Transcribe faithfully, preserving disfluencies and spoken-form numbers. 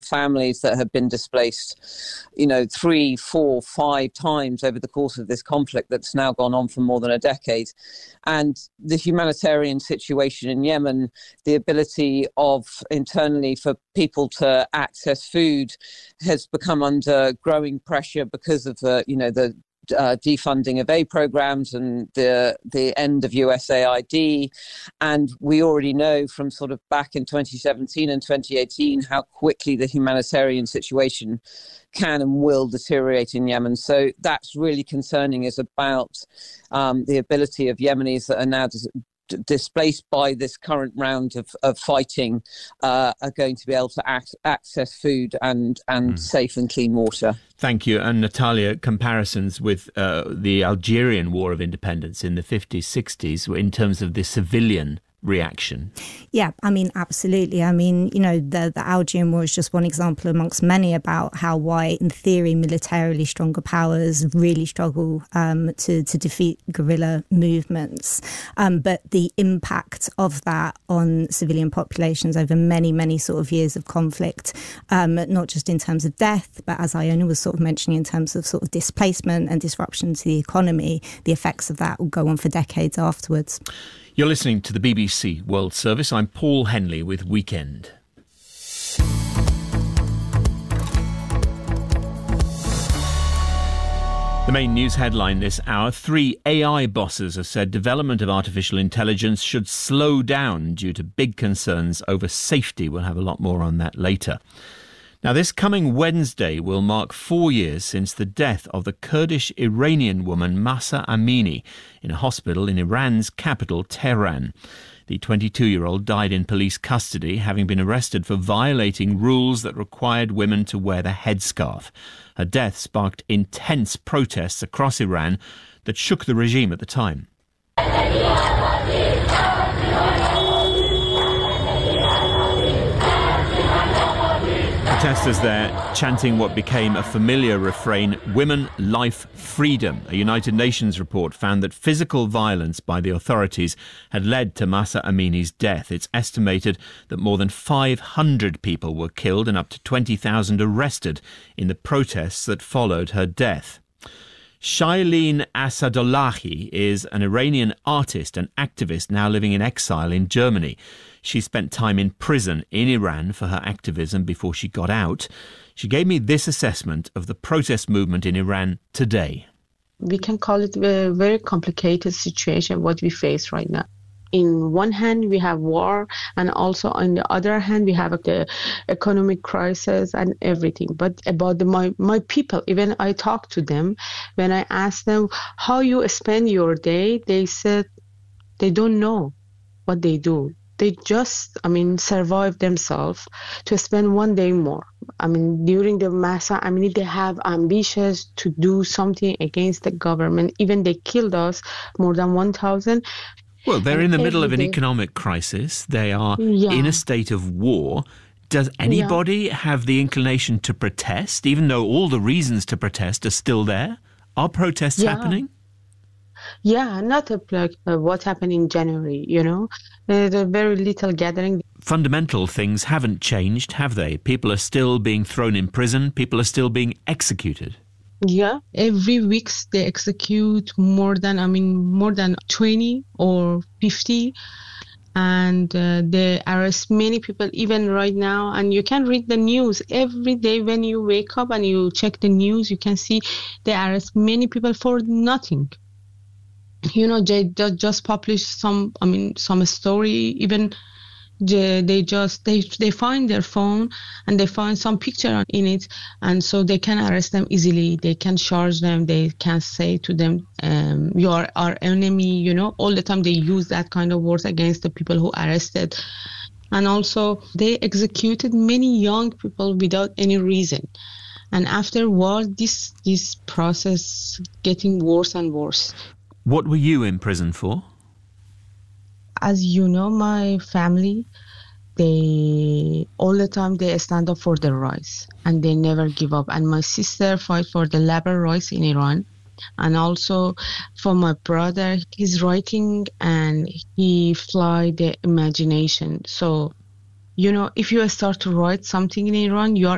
families that have been displaced, you know, three, four, five times over the course of this conflict that's now gone on for more than a decade. And the humanitarian situation in Yemen, the ability of internally for people to access food has become under growing pressure because of the, you know, the Uh, defunding of aid programs and the the end of U S A I D. And we already know from sort of back in twenty seventeen and twenty eighteen how quickly the humanitarian situation can and will deteriorate in Yemen. So that's really concerning, is about um, the ability of Yemenis that are now dis- displaced by this current round of, of fighting uh, are going to be able to ac- access food and, and mm. safe and clean water. Thank you. And Natalia, comparisons with uh, the Algerian War of Independence in the fifties, sixties in terms of the civilian reaction? Yeah, I mean, absolutely. I mean, you know, the, the Algerian War is just one example amongst many about how why, in theory, militarily stronger powers really struggle um, to, to defeat guerrilla movements. Um, but the impact of that on civilian populations over many, many sort of years of conflict, um, not just in terms of death, but as Iona was sort of mentioning, in terms of sort of displacement and disruption to the economy, the effects of that will go on for decades afterwards. You're listening to the B B C World Service. I'm Paul Henley with Weekend. The main news headline this hour: three A I bosses have said development of artificial intelligence should slow down due to big concerns over safety. We'll have a lot more on that later. Now, this coming Wednesday will mark four years since the death of the Kurdish-Iranian woman Mahsa Amini in a hospital in Iran's capital, Tehran. The twenty-two-year-old died in police custody, having been arrested for violating rules that required women to wear the headscarf. Her death sparked intense protests across Iran that shook the regime at the time. Protesters there chanting what became a familiar refrain, "Women, Life, Freedom." A United Nations report found that physical violence by the authorities had led to Mahsa Amini's death. It's estimated that more than five hundred people were killed and up to twenty thousand arrested in the protests that followed her death. Shailene Asadollahi is an Iranian artist and activist now living in exile in Germany. She spent time in prison in Iran for her activism before she got out. She gave me this assessment of the protest movement in Iran today. We can call it a very complicated situation, what we face right now. In one hand, we have war, and also on the other hand, we have the economic crisis and everything. But about the, my, my people, even I talk to them, when I ask them how you spend your day, they said they don't know what they do. They just, I mean, survive themselves to spend one day more. I mean, during the Mahsa Amini, they have ambitions to do something against the government. Even they killed us, more than one thousand. Well, they're in the middle of an economic crisis. They are yeah. in a state of war. Does anybody yeah. have the inclination to protest, even though all the reasons to protest are still there? Are protests yeah. happening? Yeah, not a, like uh, what happened in January, you know. There's a very little gathering. Fundamental things haven't changed, have they? People are still being thrown in prison. People are still being executed. Yeah, every week they execute more than, I mean, more than twenty or fifty. And uh, they arrest many people even right now. And you can read the news every day when you wake up and you check the news. You can see they arrest many people for nothing. You know, they just publish some, I mean, some story, even they, they just, they, they find their phone and they find some picture in it. And so they can arrest them easily. They can charge them. They can say to them, um, you are our enemy, you know, all the time they use that kind of words against the people who arrested. And also they executed many young people without any reason. And afterward, this, this process getting worse and worse. What were you in prison for? As you know, my family, they all the time they stand up for their rights and they never give up. And my sister fight for the labor rights in Iran. And also for my brother, he's writing and he fly the imagination. So, you know, if you start to write something in Iran, you are